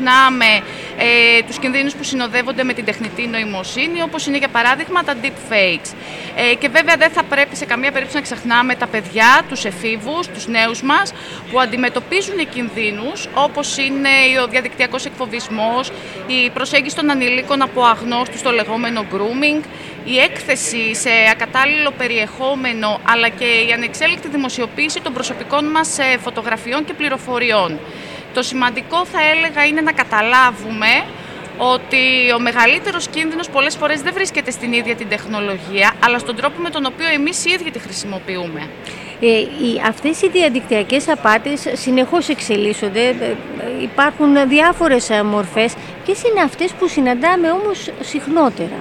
ξεχνάμε τους κινδύνους που συνοδεύονται με την τεχνητή νοημοσύνη, όπως είναι για παράδειγμα τα deepfakes. Και βέβαια δεν θα πρέπει σε καμία περίπτωση να ξεχνάμε τα παιδιά, τους εφήβους, τους νέους μας, που αντιμετωπίζουν κινδύνους, όπως είναι ο διαδικτυακός εκφοβισμός, η προσέγγιση των ανηλίκων από αγνώστους, το λεγόμενο grooming, η έκθεση σε ακατάλληλο περιεχόμενο, αλλά και η ανεξέλεγκτη δημοσιοποίηση των προσωπικών μας φωτογραφιών και πληροφοριών. Το σημαντικό, θα έλεγα, είναι να καταλάβουμε ότι ο μεγαλύτερος κίνδυνος πολλές φορές δεν βρίσκεται στην ίδια την τεχνολογία, αλλά στον τρόπο με τον οποίο εμείς οι ίδιοι τη χρησιμοποιούμε. Αυτές οι διαδικτυακές απάτες συνεχώς εξελίσσονται, υπάρχουν διάφορες μορφές. Ποιες είναι αυτές που συναντάμε όμως συχνότερα?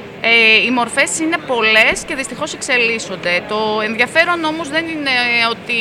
Οι μορφές είναι πολλές και δυστυχώς εξελίσσονται. Το ενδιαφέρον όμως δεν είναι ότι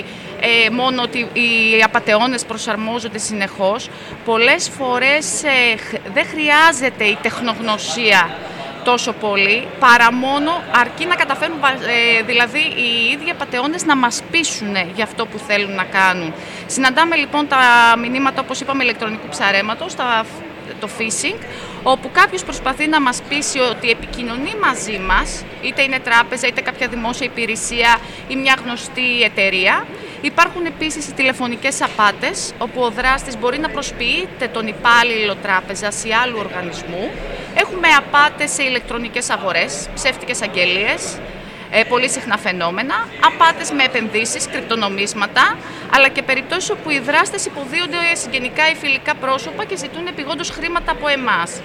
μόνο ότι οι απατεώνες προσαρμόζονται συνεχώς. Πολλές φορές δεν χρειάζεται η τεχνογνωσία τόσο πολύ, παρά μόνο αρκεί να καταφέρουν δηλαδή οι ίδιοι απατεώνες να μας πείσουν για αυτό που θέλουν να κάνουν. Συναντάμε λοιπόν τα μηνύματα, όπως είπαμε, ηλεκτρονικού ψαρέματος, το phishing, όπου κάποιος προσπαθεί να μας πείσει ότι επικοινωνεί μαζί μας, είτε είναι τράπεζα, είτε κάποια δημόσια υπηρεσία ή μια γνωστή εταιρεία. Υπάρχουν επίσης οι τηλεφωνικές απάτες, όπου ο δράστης μπορεί να προσποιείται τον υπάλληλο τράπεζας ή άλλου οργανισμού. Έχουμε απάτες σε ηλεκτρονικές αγορές, ψεύτικες αγγελίες, πολύ συχνά φαινόμενα, απάτες με επενδύσεις, κρυπτονομίσματα, αλλά και περιπτώσεις όπου οι δράστες υποδίονται συγγενικά ή φιλικά πρόσωπα και ζητούν επειγόντως χρήματα από εμάς.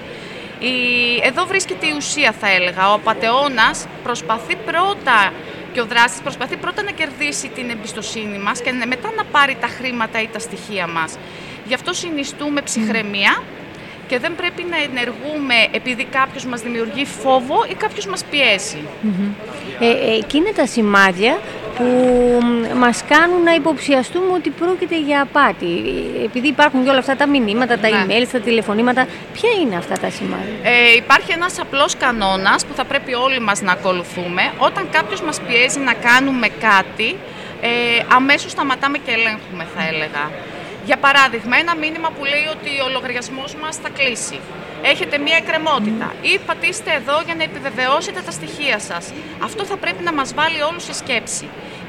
Εδώ βρίσκεται η ουσία, θα έλεγα. Ο απατεώνας προσπαθεί πρώτα και ο δράστης προσπαθεί πρώτα να κερδίσει την εμπιστοσύνη μας και μετά να πάρει τα χρήματα ή τα στοιχεία μας. Γι' αυτό συνιστούμε ψυχραιμία και δεν πρέπει να ενεργούμε επειδή κάποιος μας δημιουργεί φόβο ή κάποιος μας πιέσει. Εκεί είναι τα σημάδια που μας κάνουν να υποψιαστούμε ότι πρόκειται για απάτη. Επειδή υπάρχουν και όλα αυτά τα μηνύματα, τα email, τα τηλεφωνήματα, ποια είναι αυτά τα σημάδια? Υπάρχει ένας απλός κανόνας που θα πρέπει όλοι μας να ακολουθούμε. Όταν κάποιος μας πιέζει να κάνουμε κάτι, αμέσως σταματάμε και ελέγχουμε, θα έλεγα. Για παράδειγμα, ένα μήνυμα που λέει ότι ο λογαριασμός μας θα κλείσει. Έχετε μία εκκρεμότητα ή πατήστε εδώ για να επιβεβαιώσετε τα στοιχεία σας. Αυτό θα πρέπει να μας βάλει όλους σε σκέψη.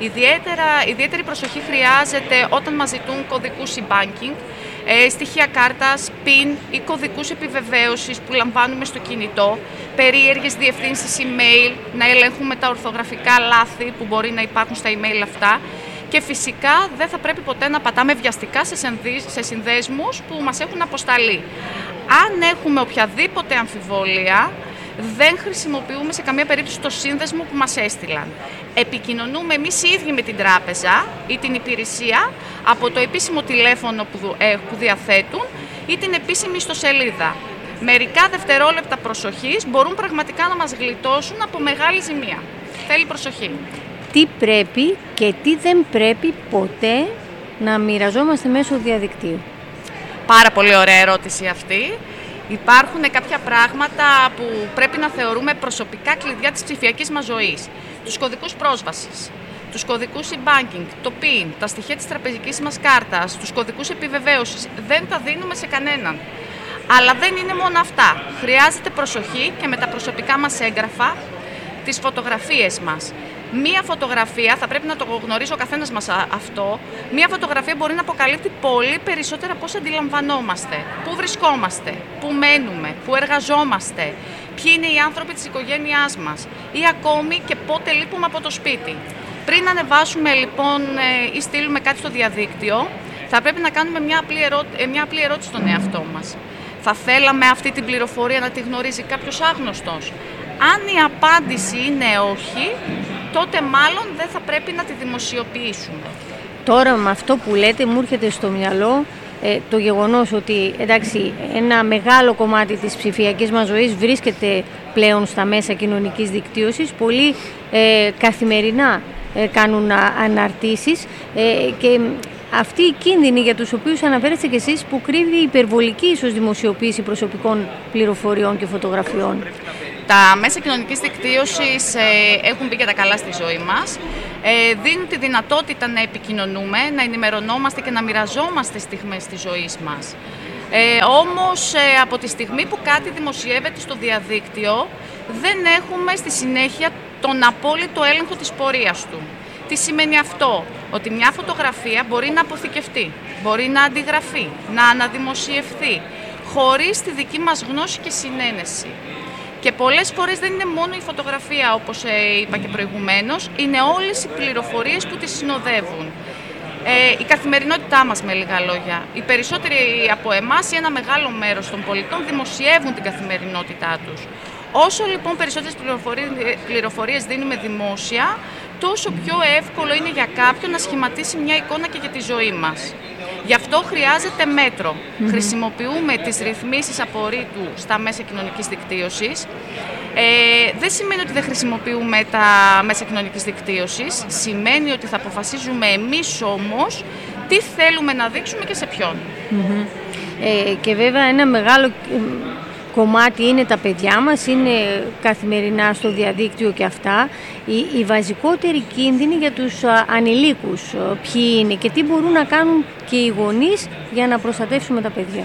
Ιδιαίτερη προσοχή χρειάζεται όταν μας ζητούν κωδικούς e-banking, στοιχεία κάρτας, PIN ή κωδικούς επιβεβαίωσης που λαμβάνουμε στο κινητό, περίεργες διευθύνσεις email, να ελέγχουμε τα ορθογραφικά λάθη που μπορεί να υπάρχουν στα email αυτά. Και φυσικά δεν θα πρέπει ποτέ να πατάμε βιαστικά σε συνδέσμους που μας έχουν αποσταλεί. Αν έχουμε οποιαδήποτε αμφιβολία, δεν χρησιμοποιούμε σε καμία περίπτωση το σύνδεσμο που μας έστειλαν. Επικοινωνούμε εμείς οι ίδιοι με την τράπεζα ή την υπηρεσία από το επίσημο τηλέφωνο που διαθέτουν ή την επίσημη ιστοσελίδα. Μερικά δευτερόλεπτα προσοχής μπορούν πραγματικά να μας γλιτώσουν από μεγάλη ζημία. Θέλει προσοχή. Τι πρέπει και τι δεν πρέπει ποτέ να μοιραζόμαστε μέσω διαδικτύου? Πάρα πολύ ωραία ερώτηση αυτή. Υπάρχουν κάποια πράγματα που πρέπει να θεωρούμε προσωπικά κλειδιά της ψηφιακής μας ζωής. Τους κωδικούς πρόσβασης, τους κωδικούς e-banking, το PIN, τα στοιχεία της τραπεζικής μας κάρτας, τους κωδικούς επιβεβαίωσης. Δεν τα δίνουμε σε κανέναν. Αλλά δεν είναι μόνο αυτά. Χρειάζεται προσοχή και με τα προσωπικά μας έγγραφα, τις φωτογραφίες μας. Μία φωτογραφία, θα πρέπει να το γνωρίζει ο καθένας μας αυτό, μία φωτογραφία μπορεί να αποκαλύπτει πολύ περισσότερα πώς αντιλαμβανόμαστε, πού βρισκόμαστε, πού μένουμε, πού εργαζόμαστε, ποιοι είναι οι άνθρωποι της οικογένειάς μας ή ακόμη και πότε λείπουμε από το σπίτι. Πριν ανεβάσουμε λοιπόν ή στείλουμε κάτι στο διαδίκτυο, θα πρέπει να κάνουμε μια απλή ερώτηση στον εαυτό μας. Θα θέλαμε αυτή την πληροφορία να τη γνωρίζει κάποιος άγνωστος? Αν η απάντηση είναι όχι, τότε μάλλον δεν θα πρέπει να τη δημοσιοποιήσουμε. Τώρα με αυτό που λέτε μου έρχεται στο μυαλό το γεγονός ότι εντάξει, ένα μεγάλο κομμάτι της ψηφιακής μας ζωής βρίσκεται πλέον στα μέσα κοινωνικής δικτύωσης. Πολλοί καθημερινά κάνουν αναρτήσεις και αυτοί οι κίνδυνοι για τους οποίους αναφέρεστε και εσείς, που κρύβει η υπερβολική ίσως δημοσιοποίηση προσωπικών πληροφοριών και φωτογραφιών. Τα μέσα κοινωνικής δικτύωσης έχουν μπει για τα καλά στη ζωή μας. Δίνουν τη δυνατότητα να επικοινωνούμε, να ενημερωνόμαστε και να μοιραζόμαστε στιγμές της ζωής μας. Όμως από τη στιγμή που κάτι δημοσιεύεται στο διαδίκτυο, δεν έχουμε στη συνέχεια τον απόλυτο έλεγχο της πορείας του. Τι σημαίνει αυτό? Ότι μια φωτογραφία μπορεί να αποθηκευτεί, μπορεί να αντιγραφεί, να αναδημοσιευθεί, χωρίς τη δική μας γνώση και συνένεση. Και πολλές φορές δεν είναι μόνο η φωτογραφία, όπως είπα και προηγουμένως, είναι όλες οι πληροφορίες που τη συνοδεύουν. Η καθημερινότητά μας, με λίγα λόγια. Οι περισσότεροι από εμάς ή ένα μεγάλο μέρος των πολιτών δημοσιεύουν την καθημερινότητά τους. Όσο λοιπόν περισσότερες πληροφορίες δίνουμε δημόσια, τόσο πιο εύκολο είναι για κάποιον να σχηματίσει μια εικόνα και για τη ζωή μας. Γι' αυτό χρειάζεται μέτρο. Χρησιμοποιούμε τις ρυθμίσεις απορρίτου στα μέσα κοινωνικής δικτύωσης. Δεν σημαίνει ότι δεν χρησιμοποιούμε τα μέσα κοινωνικής δικτύωσης. Σημαίνει ότι θα αποφασίζουμε εμείς όμως τι θέλουμε να δείξουμε και σε ποιον. Και βέβαια ένα μεγάλο κομμάτι είναι τα παιδιά μας, είναι καθημερινά στο διαδίκτυο και αυτά. Οι βασικότεροι κίνδυνοι για τους ανηλίκους ποιοι είναι και τι μπορούν να κάνουν και οι γονείς για να προστατεύσουμε τα παιδιά?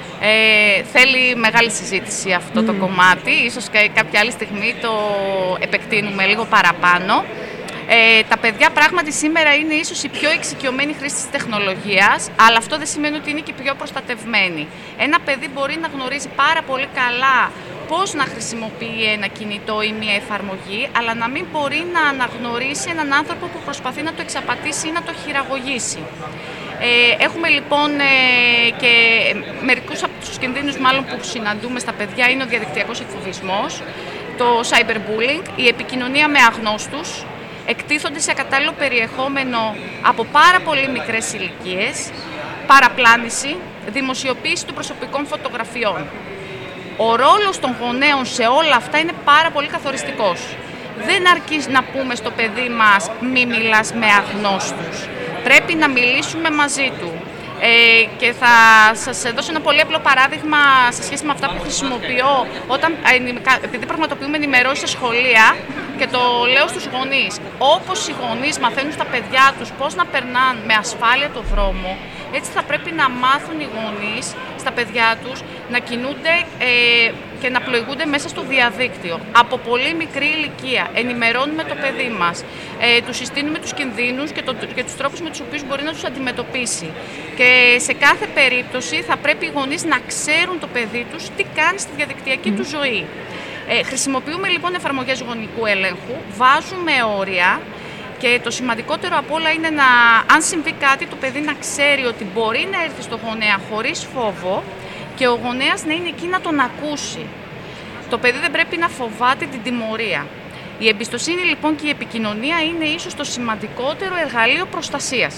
Θέλει μεγάλη συζήτηση αυτό το κομμάτι, ίσως και κάποια άλλη στιγμή το επεκτείνουμε λίγο παραπάνω. Τα παιδιά πράγματι σήμερα είναι ίσως οι πιο εξοικειωμένοι χρήστες της τεχνολογίας, αλλά αυτό δεν σημαίνει ότι είναι και πιο προστατευμένοι. Ένα παιδί μπορεί να γνωρίζει πάρα πολύ καλά πώς να χρησιμοποιεί ένα κινητό ή μια εφαρμογή, αλλά να μην μπορεί να αναγνωρίσει έναν άνθρωπο που προσπαθεί να το εξαπατήσει ή να το χειραγωγήσει. Έχουμε λοιπόν και μερικούς από τους κινδύνους μάλλον που συναντούμε στα παιδιά είναι ο διαδικτυακός εκφοβισμός, το cyberbullying, η επικοινωνία με αγνώστους, εκτίθονται σε ακατάλληλο περιεχόμενο από πάρα πολύ μικρές ηλικίες, παραπλάνηση, δημοσιοποίηση των προσωπικών φωτογραφιών. Ο ρόλος των γονέων σε όλα αυτά είναι πάρα πολύ καθοριστικός. Δεν αρκεί να πούμε στο παιδί μας μη μιλάς με αγνώστους. Πρέπει να μιλήσουμε μαζί του. Και θα σας δώσω ένα πολύ απλό παράδειγμα σε σχέση με αυτά που χρησιμοποιώ επειδή πραγματοποιούμε ενημερώσεις σε σχολεία και το λέω στους γονείς. Όπως οι γονείς μαθαίνουν στα παιδιά τους πώς να περνάνε με ασφάλεια το δρόμο, έτσι θα πρέπει να μάθουν οι γονείς στα παιδιά τους να κινούνται και να πλοηγούνται μέσα στο διαδίκτυο. Από πολύ μικρή ηλικία ενημερώνουμε το παιδί μας, τους συστήνουμε τους κινδύνους και τους τρόπους με τους οποίους μπορεί να τους αντιμετωπίσει. Και σε κάθε περίπτωση θα πρέπει οι γονείς να ξέρουν το παιδί τους τι κάνει στη διαδικτυακή του ζωή. Χρησιμοποιούμε λοιπόν εφαρμογές γονικού ελέγχου, βάζουμε όρια και το σημαντικότερο απ' όλα είναι αν συμβεί κάτι, το παιδί να ξέρει ότι μπορεί να έρθει στο γονέα χωρίς φόβο και ο γονέας να είναι εκεί να τον ακούσει. Το παιδί δεν πρέπει να φοβάται την τιμωρία. Η εμπιστοσύνη λοιπόν και η επικοινωνία είναι ίσως το σημαντικότερο εργαλείο προστασίας.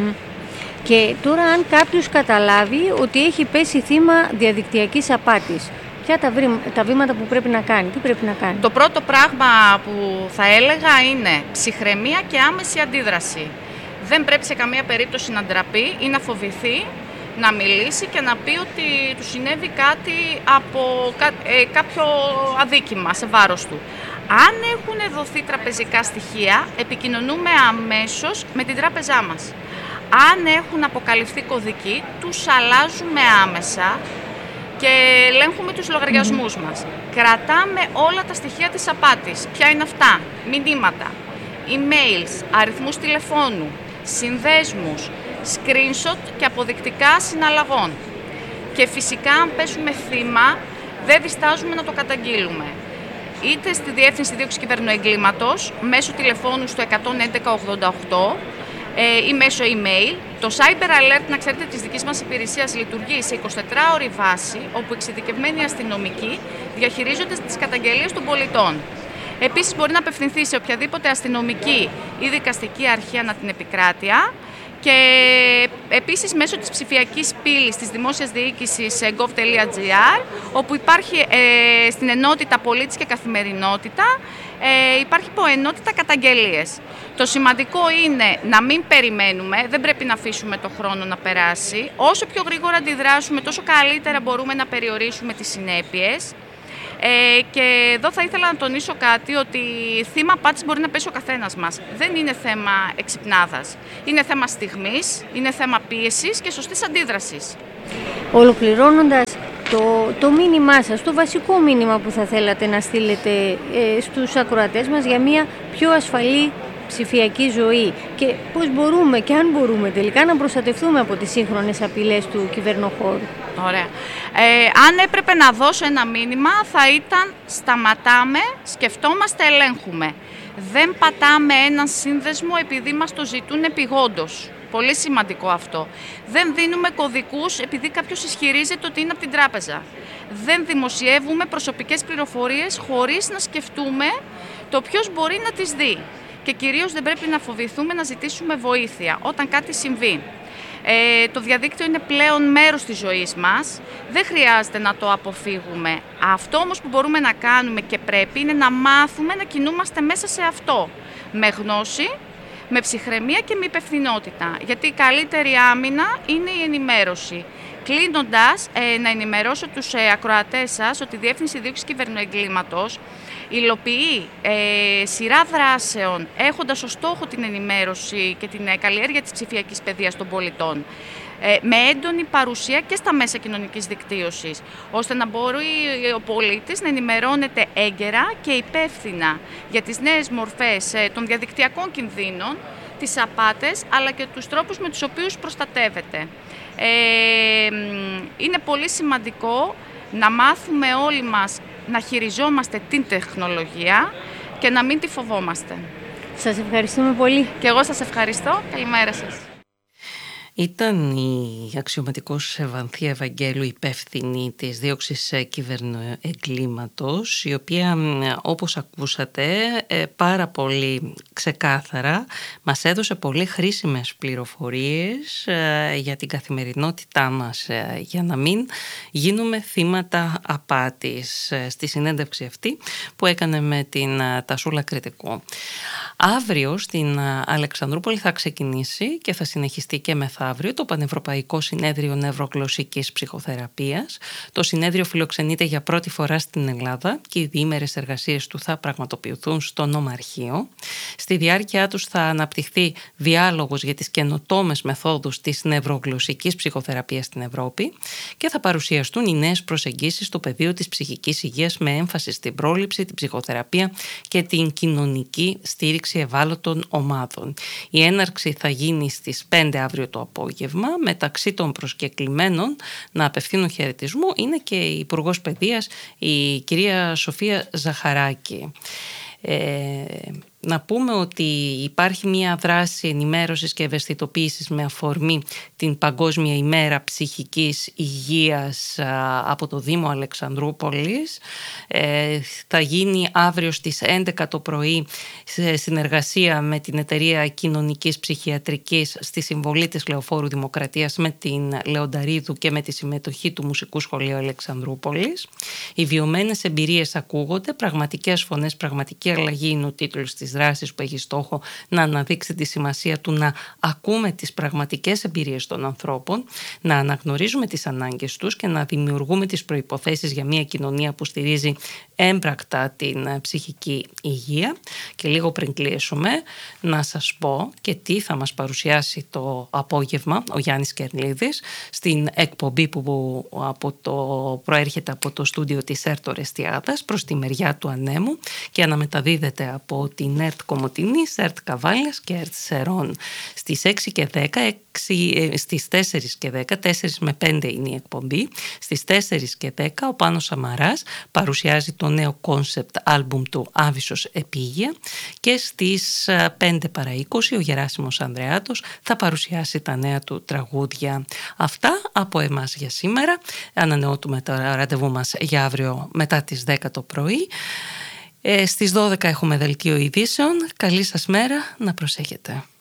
Και τώρα αν κάποιος καταλάβει ότι έχει πέσει θύμα διαδικτυακής απάτης, ποια τα βήματα που πρέπει να κάνει, τι πρέπει να κάνει? Το πρώτο πράγμα που θα έλεγα είναι ψυχραιμία και άμεση αντίδραση. Δεν πρέπει σε καμία περίπτωση να ντραπεί ή να φοβηθεί να μιλήσει και να πει ότι του συνέβη κάτι από κάποιο αδίκημα σε βάρος του. Αν έχουν δοθεί τραπεζικά στοιχεία, επικοινωνούμε αμέσως με την τράπεζά μας. Αν έχουν αποκαλυφθεί κωδικοί, τους αλλάζουμε άμεσα και ελέγχουμε τους λογαριασμούς μας. Κρατάμε όλα τα στοιχεία της απάτης. Ποια είναι αυτά? Μηνύματα, emails, αριθμούς τηλεφώνου, συνδέσμους, screenshot και αποδεικτικά συναλλαγών. Και φυσικά αν πέσουμε θύμα, δεν διστάζουμε να το καταγγείλουμε. Είτε στη Διεύθυνση Δίωξης Κυβερνοεγκλήματος, μέσω τηλεφώνου στο 11188, ή μέσω email. Το Cyber Alert, να ξέρετε, της δικής μας υπηρεσίας λειτουργεί σε 24ωρη βάση, όπου εξειδικευμένοι αστυνομικοί διαχειρίζονται τις καταγγελίες των πολιτών. Επίσης, μπορεί να απευθυνθεί σε οποιαδήποτε αστυνομική ή δικαστική αρχή ανά την επικράτεια και επίσης μέσω της ψηφιακής πύλης της Δημόσιας Διοίκησης gov.gr, όπου υπάρχει στην ενότητα Πολίτης και Καθημερινότητα, υπάρχει υποενότητα καταγγελίες. Το σημαντικό είναι να μην περιμένουμε, δεν πρέπει να αφήσουμε το χρόνο να περάσει. Όσο πιο γρήγορα αντιδράσουμε, τόσο καλύτερα μπορούμε να περιορίσουμε τις συνέπειες. Και εδώ θα ήθελα να τονίσω κάτι, ότι θύμα απάτης μπορεί να πέσει ο καθένας μας. Δεν είναι θέμα εξυπνάδας. Είναι θέμα στιγμής, είναι θέμα πίεσης και σωστής αντίδρασης. Ολοκληρώνοντας, το μήνυμά σας, το βασικό μήνυμα που θα θέλατε να στείλετε στους ακροατές μας για μια πιο ασφαλή ψηφιακή ζωή και πώς μπορούμε και αν μπορούμε τελικά να προστατευτούμε από τις σύγχρονες απειλές του κυβερνοχώρου. Ωραία. Αν έπρεπε να δώσω ένα μήνυμα θα ήταν σταματάμε, σκεφτόμαστε, ελέγχουμε. Δεν πατάμε έναν σύνδεσμο επειδή μας το ζητούν επειγόντως. Πολύ σημαντικό αυτό. Δεν δίνουμε κωδικούς επειδή κάποιος ισχυρίζεται ότι είναι από την τράπεζα. Δεν δημοσιεύουμε προσωπικές πληροφορίες χωρίς να σκεφτούμε το ποιος μπορεί να τις δει. Και κυρίως δεν πρέπει να φοβηθούμε να ζητήσουμε βοήθεια όταν κάτι συμβεί. Το διαδίκτυο είναι πλέον μέρος της ζωής μας, δεν χρειάζεται να το αποφύγουμε. Αυτό όμως που μπορούμε να κάνουμε και πρέπει είναι να μάθουμε να κινούμαστε μέσα σε αυτό, με γνώση, με ψυχραιμία και με υπευθυνότητα, γιατί η καλύτερη άμυνα είναι η ενημέρωση. Κλείνοντας, να ενημερώσω τους ακροατές σας ότι η Διεύθυνση Δίωξης Κυβερνοεγκλήματος υλοποιεί σειρά δράσεων έχοντας ως στόχο την ενημέρωση και την καλλιέργεια της ψηφιακής παιδείας των πολιτών, με έντονη παρουσία και στα μέσα κοινωνικής δικτύωσης, ώστε να μπορεί ο πολίτης να ενημερώνεται έγκαιρα και υπεύθυνα για τις νέες μορφές των διαδικτυακών κινδύνων, τις απάτες, αλλά και τους τρόπους με τους οποίους προστατεύεται. Είναι πολύ σημαντικό να μάθουμε όλοι μας να χειριζόμαστε την τεχνολογία και να μην τη φοβόμαστε. Σας ευχαριστούμε πολύ. Και εγώ σας ευχαριστώ. Καλημέρα σας. Ήταν η αξιωματικός Βανθία Ευαγγέλου, υπεύθυνη της δίωξης κυβερνοεγκλήματος, η οποία, όπως ακούσατε, πάρα πολύ ξεκάθαρα μας έδωσε πολύ χρήσιμες πληροφορίες για την καθημερινότητά μας, για να μην γίνουμε θύματα απάτης, στη συνέντευξη αυτή που έκανε με την Τασούλα Κρητικού. Αύριο στην Αλεξανδρούπολη θα ξεκινήσει και θα συνεχιστεί και μεθαύριο το Πανευρωπαϊκό Συνέδριο Νευρογλωσσικής Ψυχοθεραπείας. Το συνέδριο φιλοξενείται για πρώτη φορά στην Ελλάδα και οι διήμερες εργασίες του θα πραγματοποιηθούν στο Νομαρχείο. Στη διάρκεια τους θα αναπτυχθεί διάλογος για τις καινοτόμες μεθόδους της νευρογλωσσικής ψυχοθεραπείας στην Ευρώπη και θα παρουσιαστούν οι νέες προσεγγίσεις στο πεδίο της ψυχικής υγείας με έμφαση στην πρόληψη, την ψυχοθεραπεία και την κοινωνική στήριξη ευάλωτων ομάδων. Η έναρξη θα γίνει στις 5 αύριο το απόγευμα. Μεταξύ των προσκεκλημένων να απευθύνουν χαιρετισμού είναι και η Υπουργός Παιδείας, η κυρία Σοφία Ζαχαράκη. Να πούμε ότι υπάρχει μια δράση ενημέρωσης και ευαισθητοποίησης με αφορμή την Παγκόσμια ημέρα ψυχικής υγείας από το Δήμο Αλεξανδρούπολης. Θα γίνει αύριο στις 11 το πρωί σε συνεργασία με την Εταιρεία Κοινωνικής Ψυχιατρικής στη συμβολή της Λεωφόρου Δημοκρατίας με την Λεονταρίδου και με τη συμμετοχή του Μουσικού Σχολείου Αλεξανδρούπολης. Οι βιωμένες εμπειρίες ακούγονται, πραγματικές φωνές, πραγματική αλλαγή είναι ο τίτλος της δράσης που έχει στόχο να αναδείξει τη σημασία του να ακούμε τις πραγματικές εμπειρίες των ανθρώπων, να αναγνωρίζουμε τις ανάγκες τους και να δημιουργούμε τις προϋποθέσεις για μια κοινωνία που στηρίζει έμπρακτα την ψυχική υγεία. Και λίγο πριν κλείσουμε να σας πω και τι θα μας παρουσιάσει το απόγευμα ο Γιάννης Κερνλίδης στην εκπομπή που προέρχεται από το στούντιο της ΕΡΤ Ορεστιάδας προς τη μεριά του Ανέμου και αναμεταδίδεται από την ΕΡΤ Κομοτηνής, ΕΡΤ Καβάλιας και ΕΡΤ Σερών. Στις 6 και 10, στις 4 και 10, 4 με 5 είναι η εκπομπή. Στις 4 και 10 ο Πάνος Σαμαράς παρουσιάζει το νέο κόνσεπτ άλμπουμ του Άβυσσος Επίγεια και στις 5 παρά 20 ο Γεράσιμος Ανδρεάτος θα παρουσιάσει τα νέα του τραγούδια. Αυτά από εμάς για σήμερα. Ανανεώτουμε το ραντεβού μας για αύριο μετά τις 10 το πρωί. Στις 12 έχουμε δελτίο ειδήσεων. Καλή σας μέρα, να προσέχετε.